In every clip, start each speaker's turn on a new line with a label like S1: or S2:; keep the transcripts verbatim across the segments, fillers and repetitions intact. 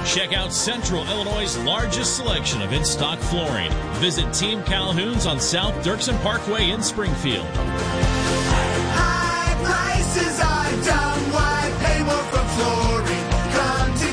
S1: Check out Central Illinois' largest selection of in-stock flooring. Visit Team Calhoun's on South Dirksen Parkway in Springfield.
S2: High prices are dumb. Why pay more for flooring? Come to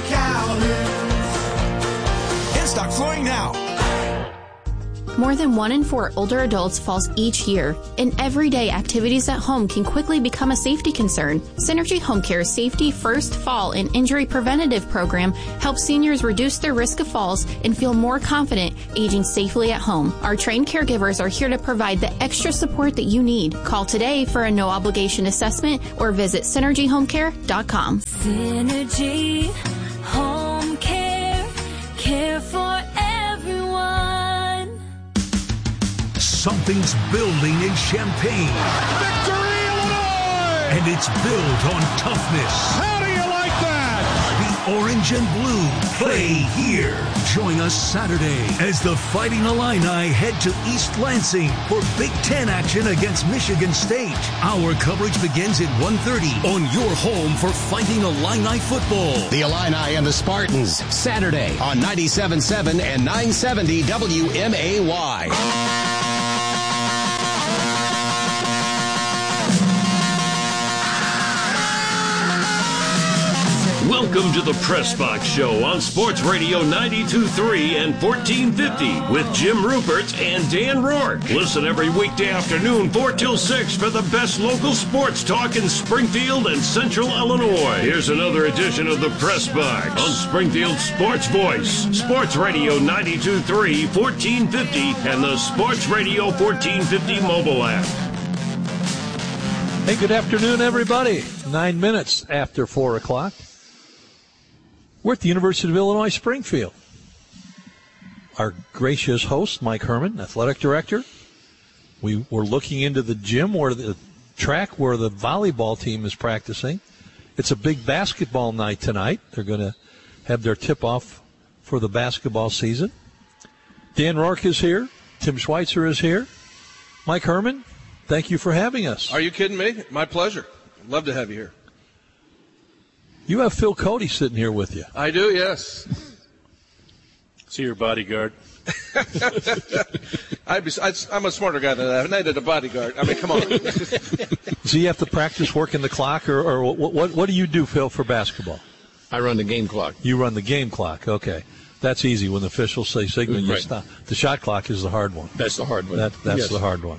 S2: Calhoun's.
S3: In-stock flooring now.
S4: More than one in four older adults falls each year, and everyday activities at home can quickly become a safety concern. Synergy Home Care's Safety First Fall and Injury Preventative Program helps seniors reduce their risk of falls and feel more confident aging safely at home. Our trained caregivers are here to provide the extra support that you need. Call today for a no-obligation assessment or visit synergy home care dot com.
S5: Synergy Home Care, care for everyone.
S6: Something's building in Champaign.
S7: Victory, Illinois!
S6: And it's built on toughness.
S7: How do you like that?
S6: The orange and blue play here. Join us Saturday as the Fighting Illini head to East Lansing for Big Ten action against Michigan State. Our coverage begins at one thirty on your home for Fighting Illini football.
S8: The Illini and the Spartans, Saturday on ninety-seven point seven and nine seventy W M A Y.
S9: Welcome to the Press Box Show on Sports Radio ninety-two point three and fourteen fifty with Jim Rupert and Dan Rourke. Listen every weekday afternoon, four till six, for the best local sports talk in Springfield and Central Illinois. Here's another edition of the Press Box on Springfield Sports Voice, Sports Radio ninety-two point three, fourteen fifty, and the Sports Radio fourteen fifty mobile app.
S10: Hey, good afternoon, everybody. Nine minutes after four o'clock. We're at the University of Illinois, Springfield. Our gracious host, Mike Herman, athletic director. We were looking into the gym where the track where the volleyball team is practicing. It's a big basketball night tonight. They're going to have their tip-off for the basketball season. Dan Rourke is here. Tim Schweitzer is here. Mike Herman, thank you for having us.
S11: Are you kidding me? My pleasure. Love to have you here.
S10: You have Phil Cody sitting here with you.
S11: I do, yes.
S12: See your bodyguard.
S11: I'd be, I'd, I'm a smarter guy than that. I needed a bodyguard. I mean, come on.
S10: So you have to practice working the clock, or, or what, what, what do you do, Phil, for basketball?
S12: I run the game clock.
S10: You run the game clock. Okay. That's easy. When the officials say signal, you
S12: right.
S10: stop. The shot clock is the hard one.
S12: That's the hard one.
S10: That, that's
S12: yes.
S10: the hard one.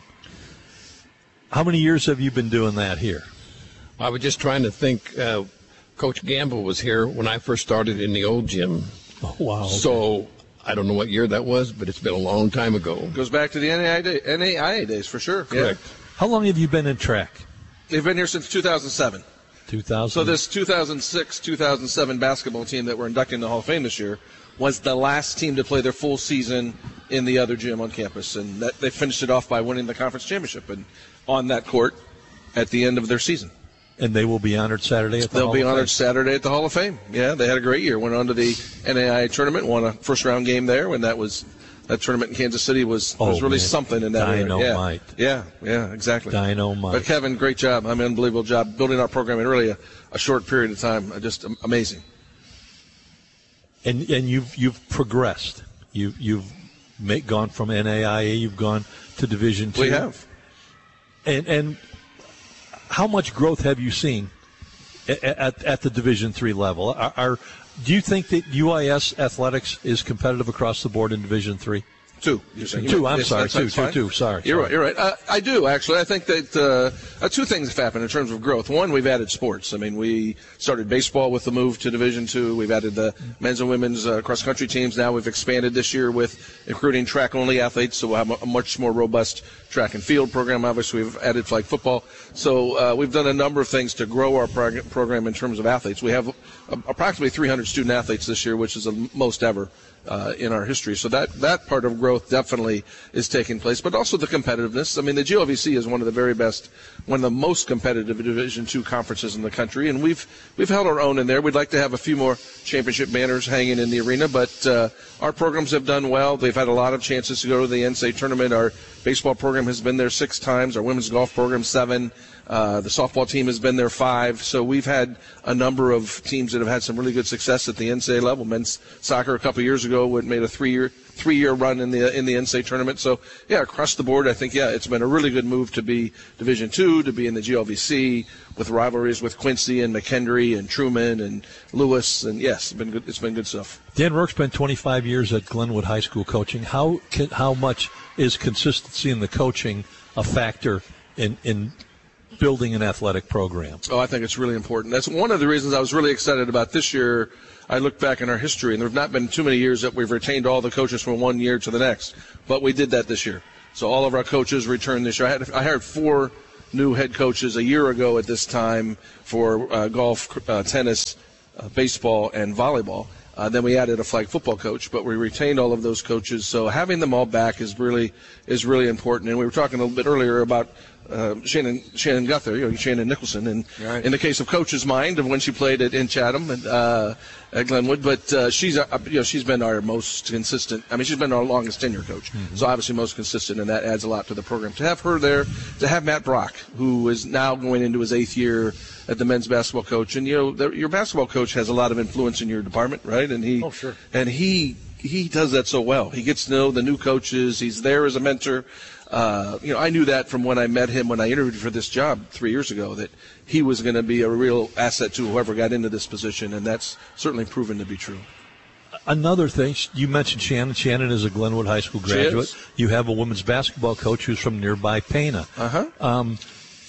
S10: How many years have you been doing that here?
S12: I was just trying to think. Uh, Coach Gamble was here when I first started in the old gym.
S10: Oh, wow. Okay.
S12: So I don't know what year that was, but it's been a long time ago.
S11: Goes back to the N A I A days for sure.
S12: Correct.
S11: Yeah.
S10: How long have you been in track?
S11: They've been here since two thousand seven.
S10: two thousand
S11: So this two thousand six two thousand seven basketball team that we're inducting in the Hall of Fame this year was the last team to play their full season in the other gym on campus. And that, they finished it off by winning the conference championship and on that court at the end of their season.
S10: And they will be honored Saturday at the
S11: They'll
S10: Hall
S11: be
S10: of
S11: honored
S10: Fame.
S11: Saturday at the Hall of Fame. Yeah, they had a great year. Went on to the N A I A tournament, won a first-round game there, and that was that tournament in Kansas City was,
S10: oh,
S11: was really
S10: man.
S11: something in that
S10: Dynamite.
S11: area. Yeah, yeah, yeah, exactly.
S10: Dynamite.
S11: But, Kevin, great job. I mean, unbelievable job building our program in really a, a short period of time. Just amazing.
S10: And and you've you've progressed. You, you've make, gone from N A I A, you've gone to Division Two.
S11: We have.
S10: And and how much growth have you seen at, at, at the Division Three level? Are, are do you think that U I S athletics is competitive across the board in Division Three?
S11: Two. You're saying
S10: two. I'm
S11: yes,
S10: sorry.
S11: that's,
S10: two,
S11: that's
S10: two,
S11: fine.
S10: two. Sorry.
S11: You're
S10: sorry.
S11: right. You're right. Uh, I do actually. I think that uh, uh, two things have happened in terms of growth. One, we've added sports. I mean, we started baseball with the move to Division Two. We've added the men's and women's uh, cross country teams. Now we've expanded this year with recruiting track only athletes, so we'll have a, a much more robust track and field program. Obviously, we've added flag football. So uh, we've done a number of things to grow our prog- program in terms of athletes. We have uh, approximately three hundred student athletes this year, which is the most ever. Uh, in our history. So that, that part of growth definitely is taking place, but also the competitiveness. I mean, the G L V C is one of the very best, one of the most competitive Division two conferences in the country, and we've we've held our own in there. We'd like to have a few more championship banners hanging in the arena, but uh, our programs have done well. They've had a lot of chances to go to the N C A A tournament. Our baseball program has been there six times. Our women's golf program seven. Uh, the softball team has been there five. So we've had a number of teams that have had some really good success at the N C double A level. Men's soccer a couple years ago made a three-year three-year run in the in the N C double A tournament. So yeah, across the board, I think yeah, it's been a really good move to be Division Two, to be in the G L V C with rivalries with Quincy and McHenry and Truman and Lewis, and yes, it's been good. It's been good stuff.
S10: Dan Rourke spent twenty-five years at Glenwood High School coaching. How can, how much is consistency in the coaching a factor in in building an athletic program?
S11: Oh, I think it's really important. That's one of the reasons I was really excited about this year. I look back in our history, and there have not been too many years that we've retained all the coaches from one year to the next, but we did that this year. So all of our coaches returned this year. I had I hired four new head coaches a year ago at this time for uh, golf, uh, tennis, uh, baseball, and volleyball. Uh, then we added a flag football coach, but we retained all of those coaches. So having them all back is really is really important. And we were talking a little bit earlier about uh, Shannon Shannon Guthrie, or Shannon Nicholson, and
S12: right.
S11: in the case of Coach's mind of when she played at in Chatham and uh, at Glenwood. But uh, she's uh, you know she's been our most consistent. I mean, she's been our longest tenure coach. Mm-hmm. So obviously most consistent, and that adds a lot to the program. To have her there, to have Matt Brock, who is now going into his eighth year at the men's basketball coach, and you know the, your basketball coach has a lot of influence in your department, right? And he,
S12: oh, sure.
S11: and he he does that so well. He gets to know the new coaches. He's there as a mentor. Uh, you know, I knew that from when I met him when I interviewed for this job three years ago, that he was going to be a real asset to whoever got into this position, and that's certainly proven to be true.
S10: Another thing, you mentioned Shannon. Shannon is a Glenwood High School graduate. You have a women's basketball coach who's from nearby Pana.
S11: Uh-huh.
S10: Um,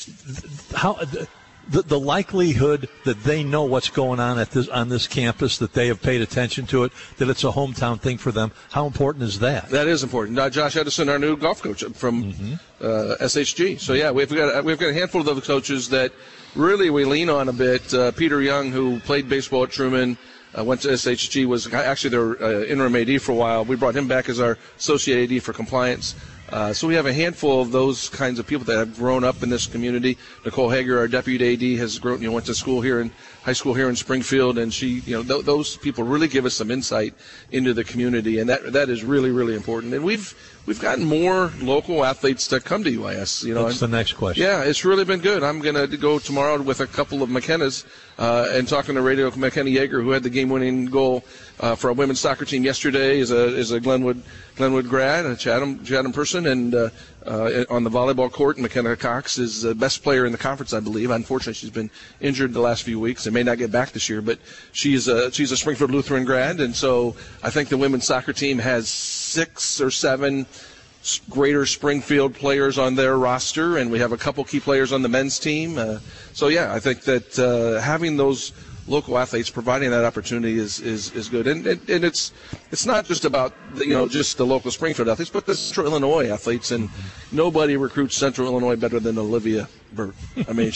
S10: how the, the likelihood that they know what's going on at this on this campus, that they have paid attention to it, that it's a hometown thing for them, how important is that?
S11: That is important. Uh, Josh Edison, our new golf coach from mm-hmm. uh, S H G. So yeah, we've got we've got a handful of those coaches that really we lean on a bit. Uh, Peter Young, who played baseball at Truman, uh, went to S H G, was actually their uh, interim A D for a while. We brought him back as our associate A D for compliance. Uh, so we have a handful of those kinds of people that have grown up in this community. Nicole Hager, our deputy A D, has grown, you know, went to school here in high school here in Springfield, and she, you know, th- those people really give us some insight into the community, and that that is really, really important. And we've we've gotten more local athletes to come to U I S. You know,
S10: that's the next question.
S11: Yeah, it's really been good. I'm going to go tomorrow with a couple of McKenna's uh, and talking to Radio McKenna Yeager, who had the game-winning goal uh, for our women's soccer team yesterday, is a is a Glenwood Glenwood grad, a Chatham Chatham person, and uh, uh, on the volleyball court, McKenna Cox is the best player in the conference, I believe. Unfortunately, she's been injured the last few weeks and may not get back this year, but she's a she's a Springfield Lutheran grad, and so I think the women's soccer team has six or seven Greater Springfield players on their roster, and we have a couple key players on the men's team. Uh, so yeah, I think that uh, having those local athletes providing that opportunity is is, is good, and, and and it's it's not just about you know just the local Springfield athletes, but the Central Illinois athletes, and nobody recruits Central Illinois better than Olivia Burt. I mean,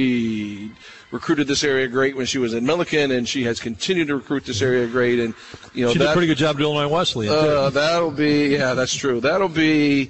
S11: she recruited this area great when she was in Milliken, and she has continued to recruit this area great. And you know,
S10: she
S11: that,
S10: did a pretty good job at Illinois Wesleyan.
S11: Uh, that'll be yeah, that's true. That'll be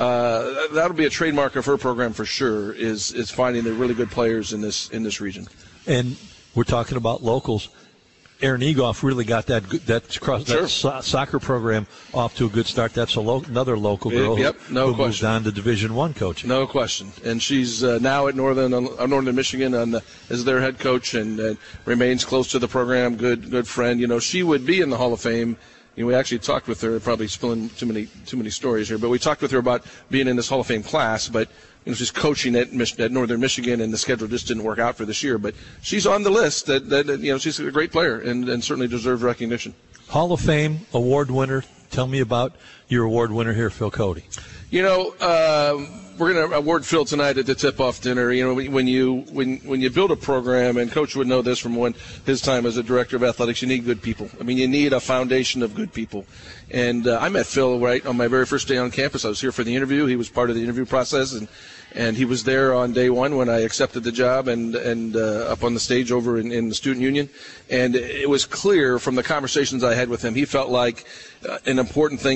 S11: uh, that'll be a trademark of her program for sure. Is is finding the really good players in this in this region.
S10: And we're talking about locals. Erin Egoff really got that that, cross,
S11: sure.
S10: that so- soccer program off to a good start. That's a lo- another local girl
S11: yep,
S10: who,
S11: no
S10: who
S11: question.
S10: moved on to Division One coaching.
S11: No question. And she's uh, now at Northern uh, Northern Michigan on the, as their head coach, and, and remains close to the program. Good good friend. You know, she would be in the Hall of Fame. You know, we actually talked with her. Probably spilling too many too many stories here, but we talked with her about being in this Hall of Fame class, but. You know, she's coaching at, Mich- at Northern Michigan, and the schedule just didn't work out for this year. But she's on the list. That, that you know, she's a great player and, and certainly deserves recognition.
S10: Hall of Fame award winner. Tell me about your award winner here, Phil Cody.
S11: You know, uh, we're going to award Phil tonight at the tip-off dinner. You know, when you when when you build a program, and Coach would know this from when his time as a director of athletics, you need good people. I mean, you need a foundation of good people. And uh, I met Phil right on my very first day on campus. I was here for the interview. He was part of the interview process, and and he was there on day one when I accepted the job, and and uh, up on the stage over in, in the student union. And it was clear from the conversations I had with him, he felt like uh, an important thing to do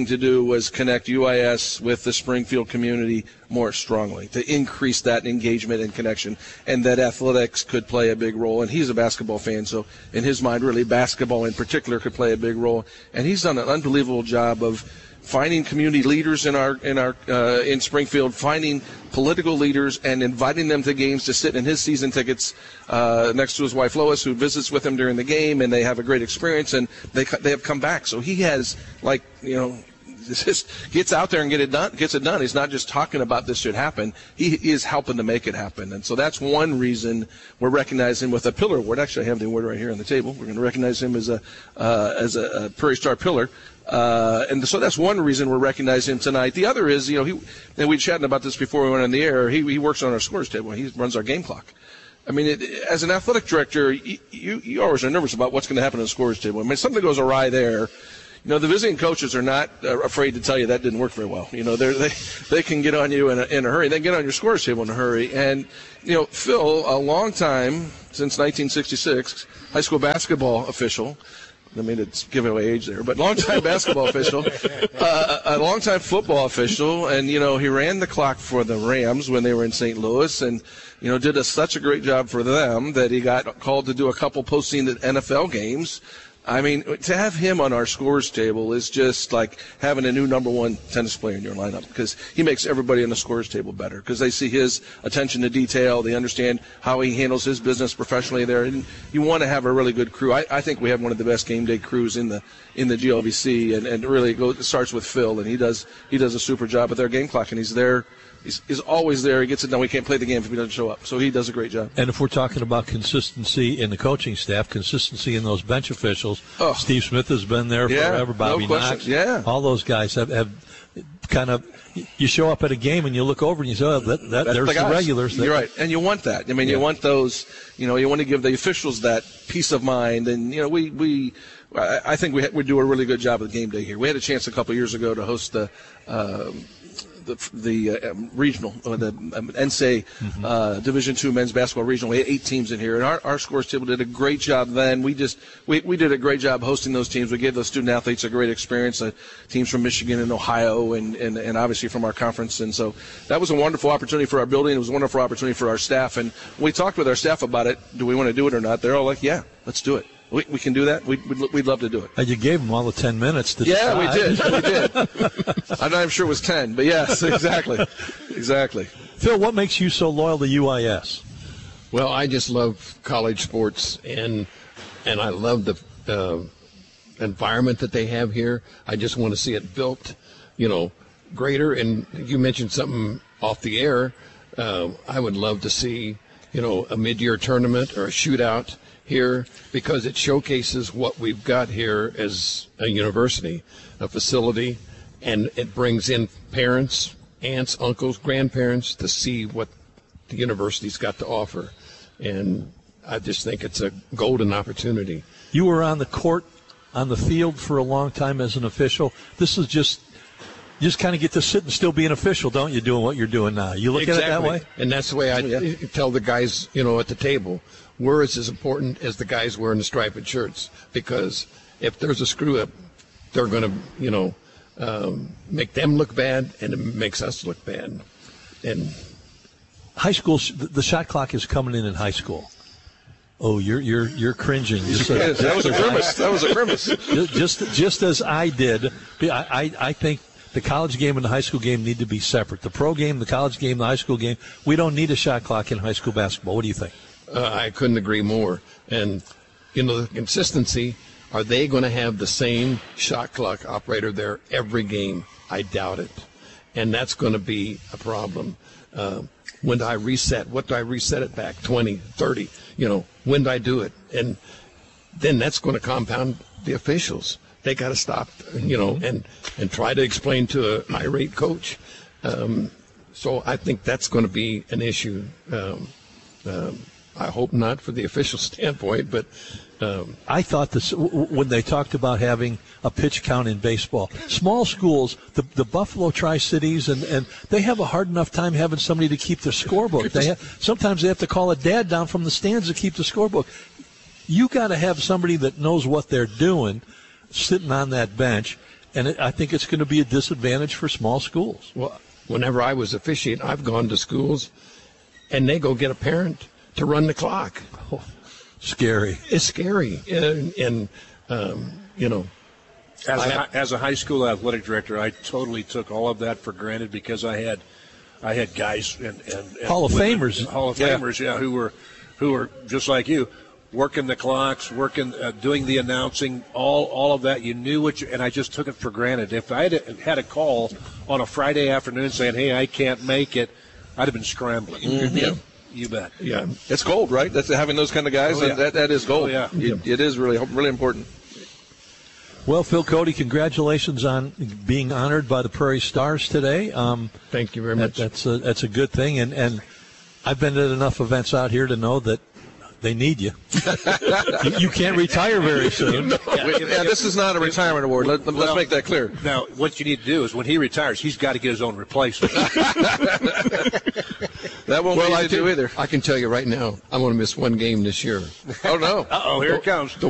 S11: do was connect U I S with the Springfield community more strongly, to increase that engagement and connection, and that athletics could play a big role. And he's a basketball fan, so in his mind, really, basketball in particular could play a big role. And he's done an unbelievable job of finding community leaders in our in our uh, in Springfield, finding political leaders and inviting them to games to sit in his season tickets uh, next to his wife Lois, who visits with him during the game, and they have a great experience, and they they have come back. So he has, like, you know, just gets out there and get it done. Gets it done. He's not just talking about this should happen. He is helping to make it happen, and so that's one reason we're recognizing him with a pillar award. Actually, I have the award right here on the table. We're going to recognize him as a uh, as a, a Prairie Star Pillar. Uh, and so that's one reason we're recognizing him tonight. The other is, you know, he, and we were chatting about this before we went on the air, he, he works on our scores table. He runs our game clock. I mean, it, as an athletic director, you, you, you always are nervous about what's going to happen on the scores table. I mean, if something goes awry there, you know, the visiting coaches are not uh, afraid to tell you that didn't work very well. You know, they they they can get on you in a, in a hurry. They get on your scores table in a hurry. And, you know, Phil, a long time, since nineteen sixty-six, high school basketball official, I mean, it's giving away age there, but long-time basketball official, uh, a long-time football official, and, you know, he ran the clock for the Rams when they were in Saint Louis, and, you know, did a, such a great job for them that he got called to do a couple postseason N F L games. I mean, to have him on our scores table is just like having a new number one tennis player in your lineup, because he makes everybody on the scores table better, because they see his attention to detail. They understand how he handles his business professionally there. And you want to have a really good crew. I, I think we have one of the best game day crews in the in the G L V C, and, and really it, goes, it starts with Phil, and he does he does a super job with their game clock, and he's there. He's, he's always there. He gets it done. We can't play the game if he doesn't show up. So he does a great job.
S10: And if we're talking about consistency in the coaching staff, consistency in those bench officials, oh. Steve Smith has been there
S11: yeah,
S10: forever. Bobby
S11: no
S10: Knox,
S11: yeah.
S10: all those guys have, have kind of. You show up at a game and you look over and you say, "Oh, that, that there's
S11: the,
S10: the regulars."
S11: You're right, and you want that. I mean, yeah. you want those. You know, you want to give the officials that peace of mind, and you know, we we. I, I think we we do a really good job of game day here. We had a chance a couple of years ago to host the. Uh, the, the uh, regional, uh, the um, N C A A mm-hmm. uh, Division two men's basketball regional. We had eight teams in here, and our, our scores table did a great job then. We just we, we did a great job hosting those teams. We gave those student athletes a great experience, uh, teams from Michigan and Ohio, and, and, and obviously from our conference. And so that was a wonderful opportunity for our building. It was a wonderful opportunity for our staff. And when we talked with our staff about it, do we want to do it or not? They're all like, yeah, let's do it. We, we can do that. We'd, we'd, we'd love to do it.
S10: And you gave them all the ten minutes to
S11: Yeah,
S10: decide.
S11: we did. We did. I'm not even sure it was ten, but yes, exactly. Exactly.
S10: Phil, what makes you so loyal to U I S?
S12: Well, I just love college sports, and and I love the uh, environment that they have here. I just want to see it built, you know, greater. And you mentioned something off the air. Uh, I would love to see, you know, a mid-year tournament or a shootout here, because it showcases what we've got here as a university, a facility, and it brings in parents, aunts, uncles, grandparents to see what the university's got to offer. And I just think it's a golden opportunity.
S10: You were on the court, on the field for a long time as an official. This is just, you just kind of get to sit and still be an official, don't you, doing what you're doing now? You look
S12: exactly.
S10: at it that way?
S12: And that's the way I yeah. tell the guys, you know, at the table. We're as important as the guys wearing the striped shirts, because if there's a screw up, they're going to, you know, um, make them look bad, and it makes us look bad. And
S10: high school, the shot clock is coming in in high school. Oh, you're you're you're cringing. Just
S11: yes, that was a grimace. That was a grimace.
S10: Just just as I did. I, I I think the college game and the high school game need to be separate. The pro game, the college game, the high school game. We don't need a shot clock in high school basketball. What do you think?
S12: Uh, I couldn't agree more. And, you know, the consistency, are they going to have the same shot clock operator there every game? I doubt it. And that's going to be a problem. Uh, when do I reset? What do I reset it back? twenty, thirty? You know, when do I do it? And then that's going to compound the officials. They got to stop, you know, and, and try to explain to an irate coach. Um, so I think that's going to be an issue. Um, um, I hope not for the official standpoint, but um,
S10: I thought this when they talked about having a pitch count in baseball. Small schools, the the Buffalo Tri-Cities, and, and they have a hard enough time having somebody to keep the scorebook. They have, sometimes they have to call a dad down from the stands to keep the scorebook. You got to have somebody that knows what they're doing sitting on that bench. and it, I think it's going to be a disadvantage for small schools.
S12: Well, whenever I was officiating, I've gone to schools, and they go get a parent to run the clock.
S10: Oh, scary.
S12: It's scary, and, and um, you know.
S7: As
S12: I,
S7: a, as a high school athletic director, I totally took all of that for granted because I had, I had guys and, and, and
S10: Hall of
S7: women,
S10: Famers,
S7: Hall of
S10: yeah.
S7: Famers, yeah, who were, who were just like you, working the clocks, working, uh, doing the announcing, all, all of that. You knew what you, and I just took it for granted. If I had a, had a call on a Friday afternoon saying, "Hey, I can't make it," I'd have been scrambling.
S11: Mm-hmm.
S7: Yeah, you bet.
S12: Yeah,
S11: it's gold, right? That's having those kind of guys.
S7: Oh, yeah.
S11: that, that is gold.
S7: Oh, yeah.
S11: It, it is really, really important.
S10: Well, Phil Cody, congratulations on being honored by the Prairie Stars today. Um,
S12: Thank you very much.
S10: That, that's a that's a good thing, and and I've been at enough events out here to know that they need you. you, you can't retire very soon.
S11: No. Yeah, yeah, this is not a retirement award. Let, let's
S7: well,
S11: make that clear.
S7: Now, what you need to do is when he retires, he's got to get his own replacement.
S11: That won't
S12: well,
S11: be
S12: I
S11: easy to do either.
S12: I can tell you right now, I'm going to miss one game this year.
S11: Oh, no.
S7: Uh-oh, here it comes.
S12: The